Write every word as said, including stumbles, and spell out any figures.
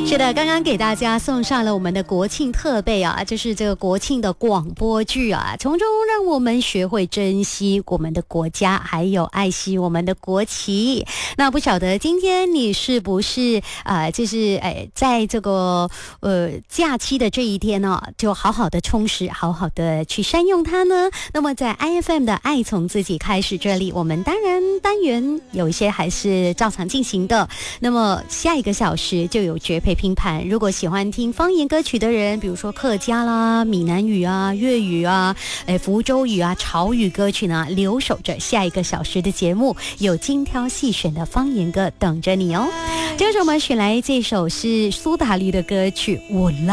是的，刚刚给大家送上了我们的国庆特备啊，就是这个国庆的广播剧啊，从中让我们学会珍惜我们的国家，还有爱惜我们的国旗。那不晓得今天你是不是呃，就是哎，在这个呃假期的这一天呢、哦，就好好的充实，好好的去善用它呢？那么在 I F M 的爱从自己开始这里，我们当然单元有一些还是照常进行的。那么下一个小时就有绝配拼盘，如果喜欢听方言歌曲的人，比如说客家啦、闽南语啊、粤语啊、哎福州语啊、潮语歌曲呢，留守着下一个小时的节目，有精挑细选的方言歌等着你哦。这个时候我们选来这首是苏打绿的歌曲《我》。